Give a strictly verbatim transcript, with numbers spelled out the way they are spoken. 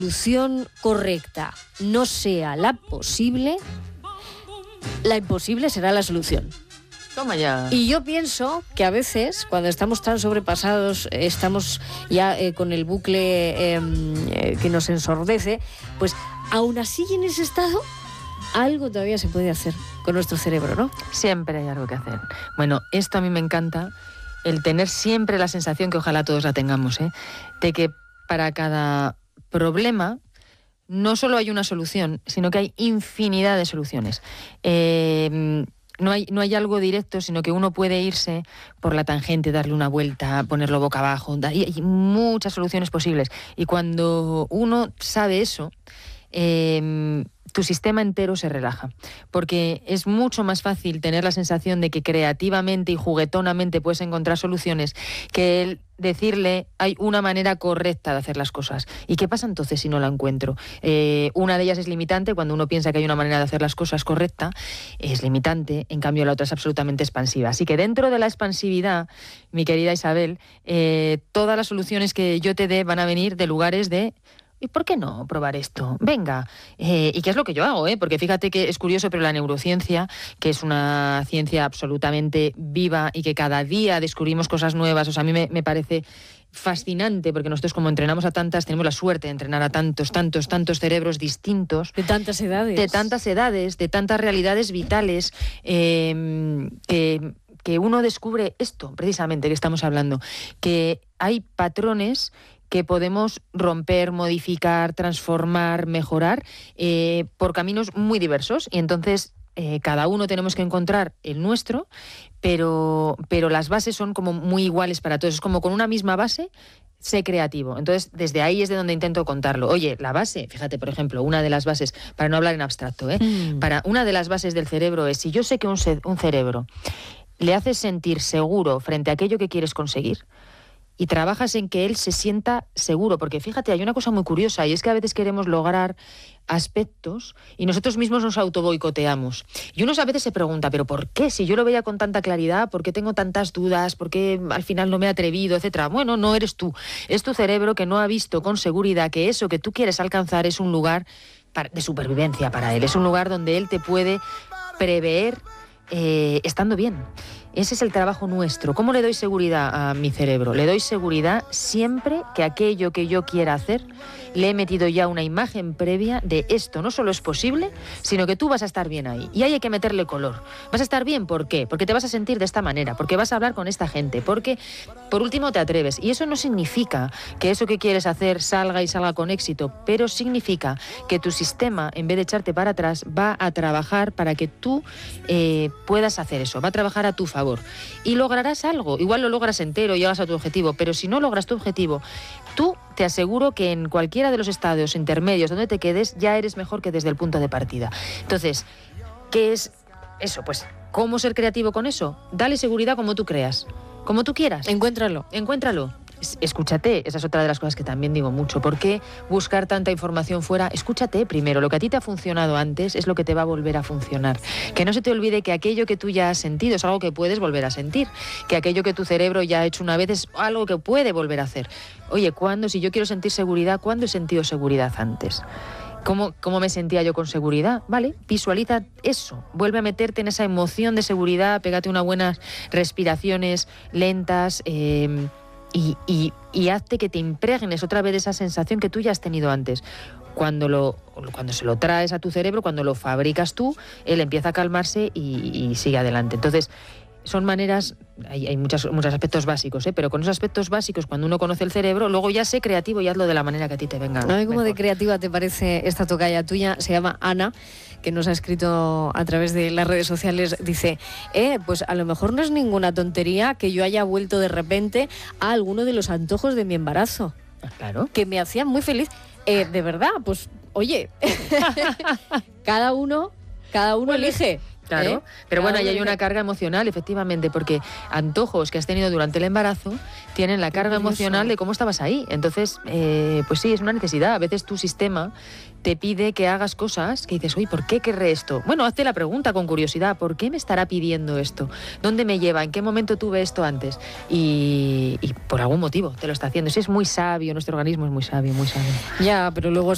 solución correcta no sea la posible, la imposible será la solución. Toma ya. Y yo pienso que a veces, cuando estamos tan sobrepasados, estamos ya eh, con el bucle eh, eh, que nos ensordece, pues aún así en ese estado, algo todavía se puede hacer con nuestro cerebro, ¿no? Siempre hay algo que hacer. Bueno, esto a mí me encanta, el tener siempre la sensación, que ojalá todos la tengamos, ¿eh? de que para cada problema no solo hay una solución, sino que hay infinidad de soluciones. Eh... No hay, no hay algo directo, sino que uno puede irse por la tangente, darle una vuelta, ponerlo boca abajo. Hay, hay muchas soluciones posibles. Y cuando uno sabe eso, eh, tu sistema entero se relaja. Porque es mucho más fácil tener la sensación de que creativamente y juguetonamente puedes encontrar soluciones que el decirle hay una manera correcta de hacer las cosas. ¿Y qué pasa entonces si no la encuentro? Eh, una de ellas es limitante, cuando uno piensa que hay una manera de hacer las cosas correcta, es limitante, en cambio la otra es absolutamente expansiva. Así que dentro de la expansividad, mi querida Isabel, eh, todas las soluciones que yo te dé van a venir de lugares de ¿y por qué no probar esto? Venga. Eh, y qué es lo que yo hago, ¿eh? Porque fíjate que es curioso, pero la neurociencia, que es una ciencia absolutamente viva y que cada día descubrimos cosas nuevas, o sea, a mí me, me parece fascinante, porque nosotros como entrenamos a tantas, tenemos la suerte de entrenar a tantos, tantos, tantos cerebros distintos. De tantas edades. De tantas edades, de tantas realidades vitales, eh, que, que uno descubre esto, precisamente, que estamos hablando, que hay patrones que podemos romper, modificar, transformar, mejorar eh, por caminos muy diversos. Y entonces eh, cada uno tenemos que encontrar el nuestro, pero, pero las bases son como muy iguales para todos. Es como con una misma base, sé creativo. Entonces, desde ahí es de donde intento contarlo. Oye, la base, fíjate, por ejemplo, una de las bases, para no hablar en abstracto, ¿eh? Mm. para una de las bases del cerebro es, si yo sé que un, un cerebro le hace sentir seguro frente a aquello que quieres conseguir, y trabajas en que él se sienta seguro, porque fíjate, hay una cosa muy curiosa, y es que a veces queremos lograr aspectos y nosotros mismos nos autoboicoteamos. Y uno a veces se pregunta, ¿pero por qué? Si yo lo veía con tanta claridad, ¿por qué tengo tantas dudas? ¿Por qué al final no me he atrevido? Etcétera. Bueno, no eres tú. Es tu cerebro que no ha visto con seguridad que eso que tú quieres alcanzar es un lugar de supervivencia para él. Es un lugar donde él te puede prever eh, estando bien. Ese es el trabajo nuestro. ¿Cómo le doy seguridad a mi cerebro? Le doy seguridad siempre que aquello que yo quiera hacer, le he metido ya una imagen previa de esto no solo es posible, sino que tú vas a estar bien ahí. Y ahí hay que meterle color. ¿Vas a estar bien? ¿Por qué? Porque te vas a sentir de esta manera, porque vas a hablar con esta gente, porque por último te atreves. Y eso no significa que eso que quieres hacer salga y salga con éxito, pero significa que tu sistema, en vez de echarte para atrás, va a trabajar para que tú eh, puedas hacer eso. Va a trabajar a tu favor. Y lograrás algo. Igual lo logras entero y llegas a tu objetivo, pero si no logras tu objetivo, tú te aseguro que en cualquiera de los estadios intermedios donde te quedes, ya eres mejor que desde el punto de partida. Entonces, ¿qué es eso? Pues, ¿cómo ser creativo con eso? Dale seguridad como tú creas, como tú quieras. Encuéntralo. Encuéntralo. Escúchate, esa es otra de las cosas que también digo mucho. ¿Por qué buscar tanta información fuera? Escúchate primero. Lo que a ti te ha funcionado antes es lo que te va a volver a funcionar. Que no se te olvide que aquello que tú ya has sentido es algo que puedes volver a sentir. Que aquello que tu cerebro ya ha hecho una vez es algo que puede volver a hacer. Oye, ¿cuándo? Si yo quiero sentir seguridad, ¿cuándo he sentido seguridad antes? ¿Cómo, ¿Cómo me sentía yo con seguridad? Vale, visualiza eso. Vuelve a meterte en esa emoción de seguridad, pégate unas buenas respiraciones lentas, eh, Y, y, y hazte que te impregnes otra vez de esa sensación que tú ya has tenido antes. Cuando, lo, cuando se lo traes a tu cerebro, cuando lo fabricas tú, él empieza a calmarse y, y sigue adelante. Entonces, son maneras, hay, hay muchas, muchos aspectos básicos, ¿eh? Pero con esos aspectos básicos, cuando uno conoce el cerebro, luego ya sé creativo y hazlo de la manera que a ti te venga. A mí como de creativa te parece esta tocaya tuya, se llama Ana, que nos ha escrito a través de las redes sociales, dice, eh, pues a lo mejor no es ninguna tontería que yo haya vuelto de repente a alguno de los antojos de mi embarazo. Claro. Que me hacían muy feliz. Eh, de verdad, pues, oye, cada uno, cada uno bueno, elige. Claro, ¿eh? Pero bueno, ahí hay una carga emocional, efectivamente, porque antojos que has tenido durante el embarazo tienen la carga emocional de cómo estabas ahí. Entonces, eh, pues sí, es una necesidad. A veces tu sistema te pide que hagas cosas que dices, oye, ¿por qué querré esto? Bueno, hazte la pregunta con curiosidad, ¿por qué me estará pidiendo esto? ¿Dónde me lleva? ¿En qué momento tuve esto antes? Y, y por algún motivo te lo está haciendo. Sí, es muy sabio, nuestro organismo es muy sabio, muy sabio. Ya, pero luego